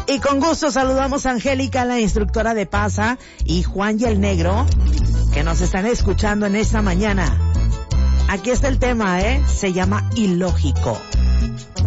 Y con gusto saludamos a Angélica, la instructora de PASA, y Juan y el Negro, que nos están escuchando en esta mañana. Aquí está el tema, se llama Ilógico.